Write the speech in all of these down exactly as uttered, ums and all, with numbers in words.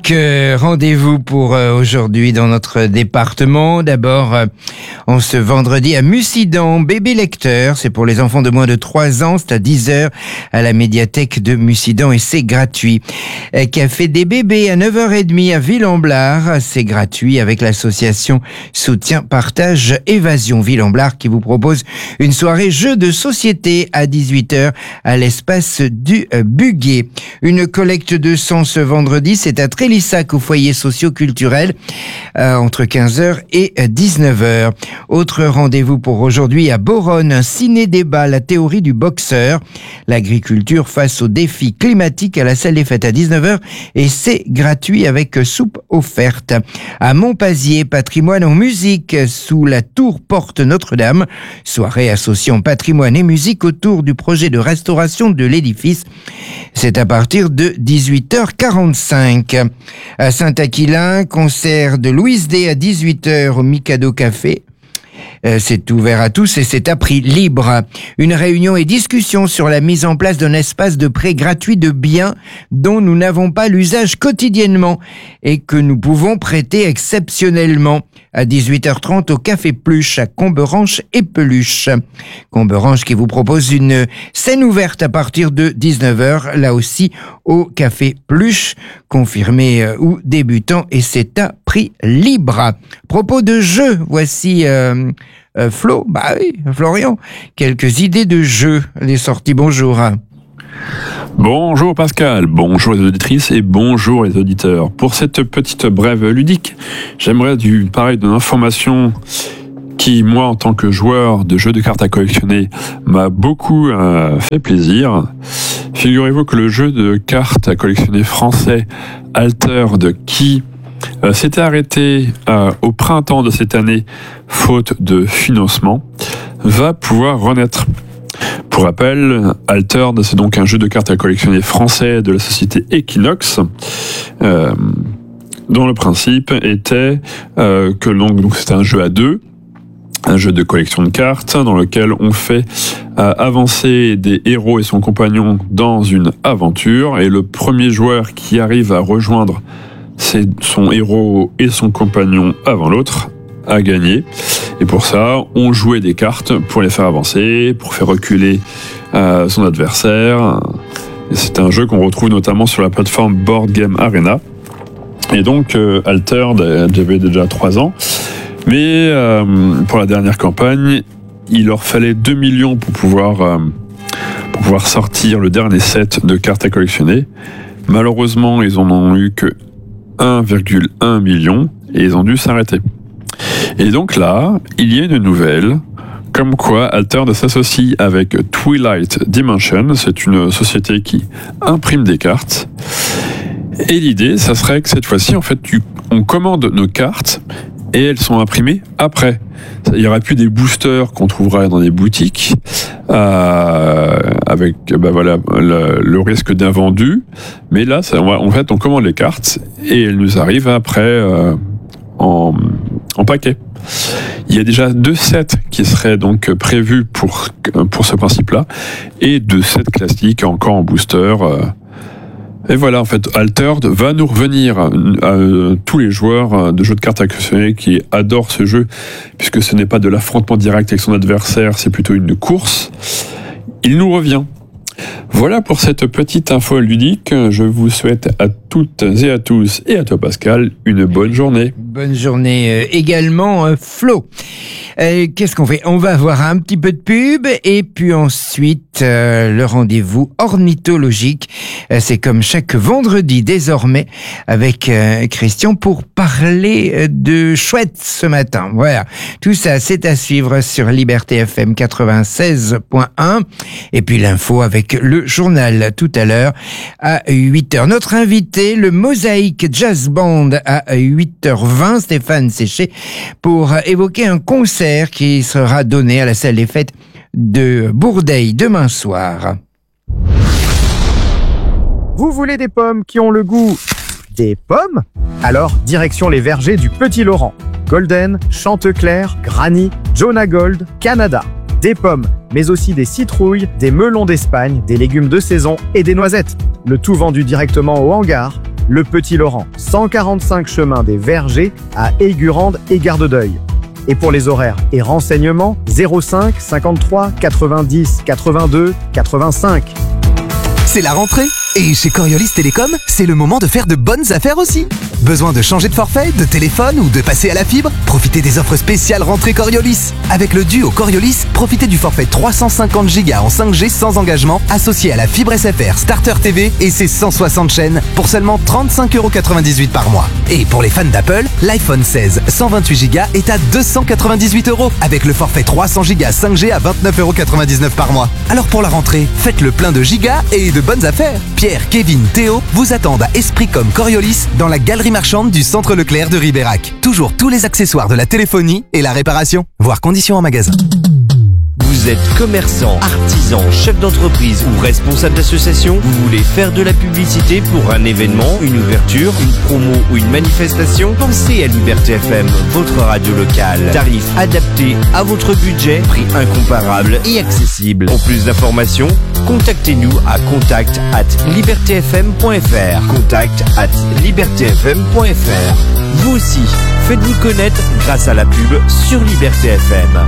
Quelques rendez-vous pour aujourd'hui dans notre département. D'abord, en ce vendredi à Mussidan, bébé lecteur. C'est pour les enfants de moins de trois ans. C'est à dix heures à la médiathèque de Mussidan et c'est gratuit. Café des bébés à neuf heures trente à Ville-en-Blard. C'est gratuit avec l'association Soutien Partage Évasion Ville-en-Blard qui vous propose une soirée jeux de société à dix-huit heures à l'espace du Buguet. Une collecte de sang ce vendredi, c'est à Trélissac au foyer socio-culturel euh, entre quinze heures et dix-neuf heures. Autre rendez-vous pour aujourd'hui à Boronne, un ciné-débat, la théorie du boxeur, l'agriculture face aux défis climatiques à la salle des fêtes à dix-neuf heures et c'est gratuit avec soupe offerte. À Montpazier, patrimoine en musique sous la tour Porte Notre-Dame, soirée associant patrimoine et musique autour du projet de restauration de l'édifice. C'est à partir de dix-huit heures quarante-cinq. À Saint-Aquilin, concert de Louise D à dix-huit heures au Mikado Café. Euh, c'est ouvert à tous et c'est à prix libre. Une réunion et discussion sur la mise en place d'un espace de prêt gratuit de biens dont nous n'avons pas l'usage quotidiennement et que nous pouvons prêter exceptionnellement à dix-huit heures trente au Café Pluche à Comberanche et Peluche. Comberanche qui vous propose une scène ouverte à partir de dix-neuf heures, là aussi au Café Pluche, confirmé euh, ou débutant et c'est à prix libre. Propos de jeu, voici euh, euh, Flo, bah oui, Florian, quelques idées de jeux, les sorties, bonjour. Bonjour Pascal, bonjour les auditrices et bonjour les auditeurs. Pour cette petite brève ludique, j'aimerais du parler d'une information qui, moi, en tant que joueur de jeux de cartes à collectionner, m'a beaucoup euh, fait plaisir. Figurez-vous que le jeu de cartes à collectionner français Altered, qui euh, s'était arrêté euh, au printemps de cette année, faute de financement, va pouvoir renaître. Pour rappel, Altered, c'est donc un jeu de cartes à collectionner français de la société Equinox, euh, dont le principe était euh, que donc, donc c'est un jeu à deux, un jeu de collection de cartes dans lequel on fait euh, avancer des héros et son compagnon dans une aventure, et le premier joueur qui arrive à rejoindre ses, son héros et son compagnon avant l'autre a gagné. Et pour ça, on jouait des cartes pour les faire avancer, pour faire reculer euh, son adversaire. Et c'est un jeu qu'on retrouve notamment sur la plateforme Board Game Arena. Et donc, euh, Altered, j'avais déjà trois ans. Mais euh, pour la dernière campagne, il leur fallait deux millions pour pouvoir, euh, pour pouvoir sortir le dernier set de cartes à collectionner. Malheureusement, ils en ont eu que un virgule un million et ils ont dû s'arrêter. Et donc là, il y a une nouvelle, comme quoi Altered s'associe avec Twilight Dimension, c'est une société qui imprime des cartes. Et l'idée, ça serait que cette fois-ci, en fait, tu, on commande nos cartes et elles sont imprimées après. Il n'y aura plus des boosters qu'on trouvera dans des boutiques, euh, avec bah voilà, le, le risque d'invendu. Mais là, ça, en fait, on commande les cartes et elles nous arrivent après euh, en... en paquet. Il y a déjà deux sets qui seraient donc prévus pour, pour ce principe-là, et deux sets classiques encore en booster. Et voilà, en fait, Altered va nous revenir à, à, à tous les joueurs de jeux de cartes à collectionner qui adorent ce jeu, puisque ce n'est pas de l'affrontement direct avec son adversaire, c'est plutôt une course. Il nous revient. Voilà pour cette petite info ludique. Je vous souhaite à toutes et à tous, et à toi Pascal, une bonne journée. Bonne journée euh, également, euh, Flo. Euh, qu'est-ce qu'on fait ? On va avoir un petit peu de pub et puis ensuite euh, le rendez-vous ornithologique. Euh, c'est comme chaque vendredi désormais avec euh, Christian pour parler de chouettes ce matin. Voilà, tout ça c'est à suivre sur Liberté F M quatre-vingt-seize point un et puis l'info avec le journal tout à l'heure à huit heures. Notre invité, le Mosaïque Jazz Band à huit heures vingt, Stéphane Séché, pour évoquer un concert qui sera donné à la salle des fêtes de Bourdeil demain soir. Vous voulez des pommes qui ont le goût des pommes ? Alors, direction les vergers du Petit Laurent. Golden, Chanteclair, Granny, Jonah Gold, Canada. Des pommes, mais aussi des citrouilles, des melons d'Espagne, des légumes de saison et des noisettes. Le tout vendu directement au hangar. le Petit Laurent, cent quarante-cinq chemin des Vergers à Aigurande et Garde d'Œil. Et pour les horaires et renseignements, zéro cinq cinquante-trois quatre-vingt-dix quatre-vingt-deux quatre-vingt-cinq. C'est la rentrée et chez Coriolis Télécom, c'est le moment de faire de bonnes affaires aussi. Besoin de changer de forfait, de téléphone ou de passer à la fibre? Profitez des offres spéciales rentrée Coriolis. Avec le duo Coriolis, profitez du forfait trois cent cinquante giga en cinq G sans engagement associé à la fibre S F R Starter T V et ses cent soixante chaînes pour seulement trente-cinq euros quatre-vingt-dix-huit par mois. Et pour les fans d'Apple, l'iPhone seize cent vingt-huit giga est à deux cent quatre-vingt-dix-huit euros avec le forfait trois cents giga cinq G à vingt-neuf euros quatre-vingt-dix-neuf par mois. Alors pour la rentrée, faites le plein de gigas et de bonnes affaires. Pierre, Kevin, Théo vous attendent à Esprit comme Coriolis dans la galerie marchande du centre Leclerc de Ribérac. Toujours tous les accessoires de la téléphonie et la réparation. Voir conditions en magasin. Vous êtes commerçant, artisan, chef d'entreprise ou responsable d'association? Vous voulez faire de la publicité pour un événement, une ouverture, une promo ou une manifestation? Pensez à Liberté F M, votre radio locale. Tarif adapté à votre budget, prix incomparable et accessible. Pour plus d'informations, contactez-nous à contact at liberté f m point f r. contact at liberté f m point f r. Vous aussi, faites-vous connaître grâce à la pub sur Liberté F M.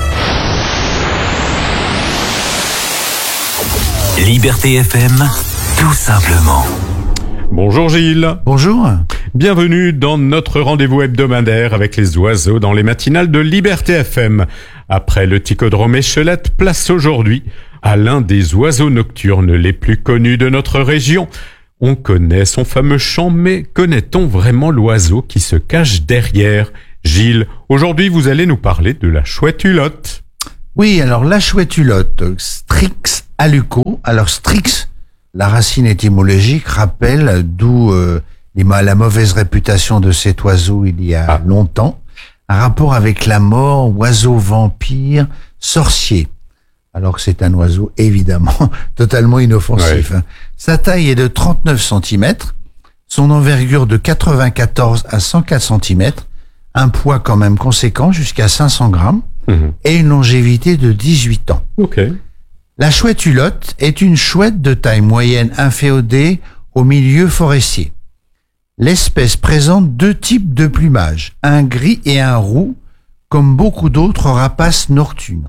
Liberté F M, tout simplement. Bonjour Gilles. Bonjour. Bienvenue dans notre rendez-vous hebdomadaire avec les oiseaux dans les matinales de Liberté F M. Après le Ticodrome Échelette, place aujourd'hui à l'un des oiseaux nocturnes les plus connus de notre région. On connaît son fameux chant, mais connaît-on vraiment l'oiseau qui se cache derrière? Gilles, aujourd'hui vous allez nous parler de la chouette hulotte. Oui, alors la chouette hulotte, Strix aluco. Alors Strix, la racine étymologique rappelle d'où euh, la mauvaise réputation de cet oiseau il y a ah. longtemps, un rapport avec la mort, oiseau vampire, sorcier. Alors que c'est un oiseau évidemment totalement inoffensif. Ouais. Sa taille est de trente-neuf centimètres, son envergure de quatre-vingt-quatorze à cent quatre centimètres, un poids quand même conséquent jusqu'à cinq cents grammes mmh. et une longévité de dix-huit ans. Okay. La chouette hulotte est une chouette de taille moyenne inféodée au milieu forestier. L'espèce présente deux types de plumage, un gris et un roux, comme beaucoup d'autres rapaces nocturnes.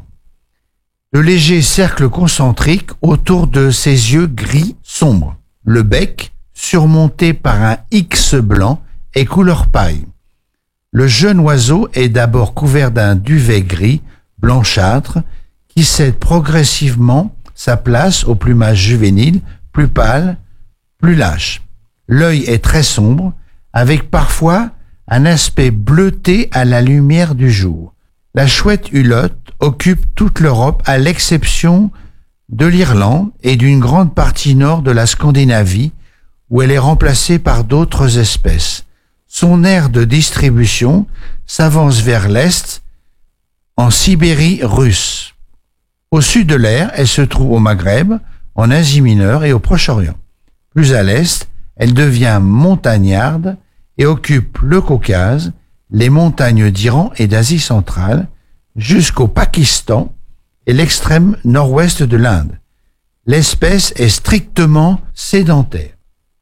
De légers cercles concentriques autour de ses yeux gris sombres. Le bec, surmonté par un X blanc, est couleur paille. Le jeune oiseau est d'abord couvert d'un duvet gris, blanchâtre, qui cède progressivement sa place au plumage juvénile, plus pâle, plus lâche. L'œil est très sombre, avec parfois un aspect bleuté à la lumière du jour. La chouette hulotte occupe toute l'Europe à l'exception de l'Irlande et d'une grande partie nord de la Scandinavie, où elle est remplacée par d'autres espèces. Son aire de distribution s'avance vers l'est, en Sibérie russe. Au sud de l'aire, elle se trouve au Maghreb, en Asie mineure et au Proche-Orient. Plus à l'est, elle devient montagnarde et occupe le Caucase, les montagnes d'Iran et d'Asie centrale, jusqu'au Pakistan et l'extrême nord-ouest de l'Inde. L'espèce est strictement sédentaire.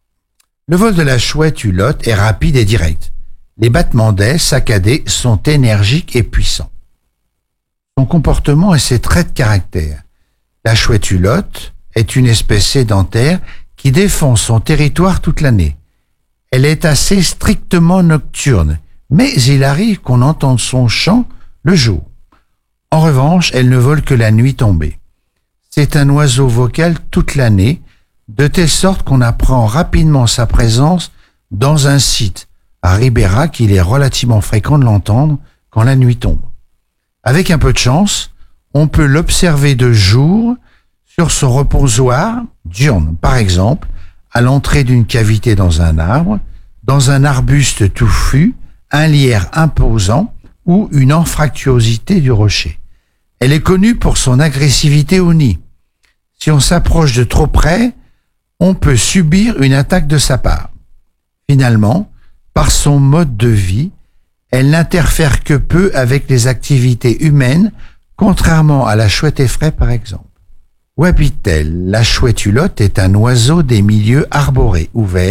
Le vol de la chouette hulotte est rapide et direct. Les battements d'ailes saccadés sont énergiques et puissants. Son comportement et ses traits de caractère. La chouette hulotte est une espèce sédentaire qui défend son territoire toute l'année. Elle est assez strictement nocturne, mais il arrive qu'on entende son chant le jour. En revanche, elle ne vole que la nuit tombée. C'est un oiseau vocal toute l'année, de telle sorte qu'on apprend rapidement sa présence dans un site. À Ribérac, il est relativement fréquent de l'entendre quand la nuit tombe. Avec un peu de chance, on peut l'observer de jour sur son reposoir diurne, par exemple, à l'entrée d'une cavité dans un arbre, dans un arbuste touffu, un lierre imposant ou une anfractuosité du rocher. Elle est connue pour son agressivité au nid. Si on s'approche de trop près, on peut subir une attaque de sa part. Finalement, par son mode de vie, elle n'interfère que peu avec les activités humaines, contrairement à la chouette effraie par exemple. Où habite-t-elle? La chouette hulotte est un oiseau des milieux arborés, ouverts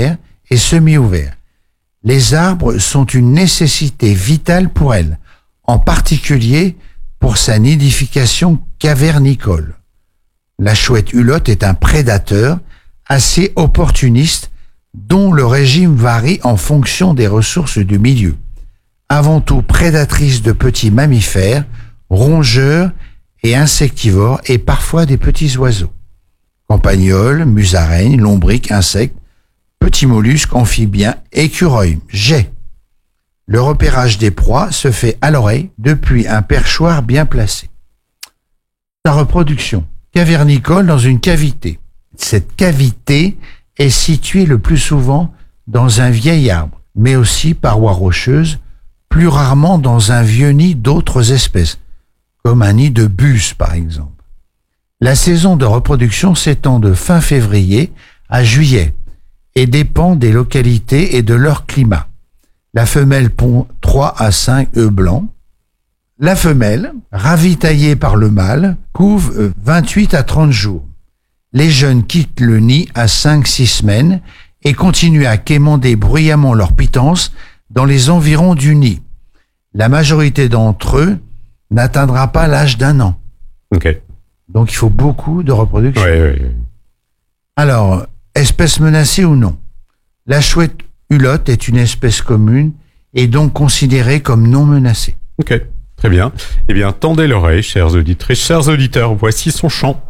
et semi-ouverts. Les arbres sont une nécessité vitale pour elle, en particulier pour sa nidification cavernicole. La chouette hulotte est un prédateur assez opportuniste dont le régime varie en fonction des ressources du milieu. Avant tout prédatrice de petits mammifères, rongeurs et insectivores et parfois des petits oiseaux. Campagnols, musaraignes, lombriques, insectes, petits mollusques, amphibiens, écureuils, geais. Le repérage des proies se fait à l'oreille depuis un perchoir bien placé. Sa reproduction. Cavernicole dans une cavité. Cette cavité est située le plus souvent dans un vieil arbre, mais aussi parois rocheuses, plus rarement dans un vieux nid d'autres espèces, comme un nid de buse par exemple. La saison de reproduction s'étend de fin février à juillet et dépend des localités et de leur climat. La femelle pond trois à cinq œufs blancs. La femelle, ravitaillée par le mâle, couve vingt-huit à trente jours. Les jeunes quittent le nid à cinq à six semaines et continuent à quémander bruyamment leur pitance dans les environs du nid. La majorité d'entre eux n'atteindra pas l'âge d'un an. Ok. Donc il faut beaucoup de reproduction. Oui, oui, oui. Alors, espèce menacée ou non? La chouette hulotte est une espèce commune et donc considérée comme non menacée. Ok, très bien. Eh bien, tendez l'oreille, chères auditrices, chers auditeurs, voici son chant.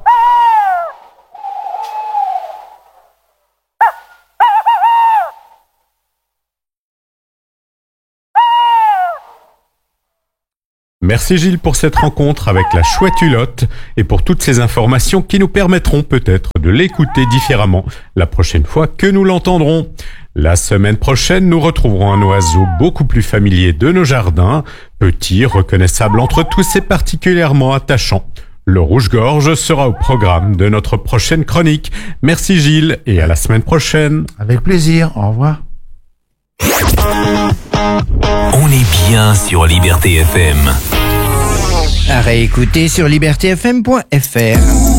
Merci Gilles pour cette rencontre avec la chouette hulotte et pour toutes ces informations qui nous permettront peut-être de l'écouter différemment la prochaine fois que nous l'entendrons. La semaine prochaine, nous retrouverons un oiseau beaucoup plus familier de nos jardins, petit, reconnaissable entre tous et particulièrement attachant. Le rouge-gorge sera au programme de notre prochaine chronique. Merci Gilles et à la semaine prochaine. Avec plaisir, au revoir. On est bien sur Liberté F M. À réécouter sur liberté f m point f r.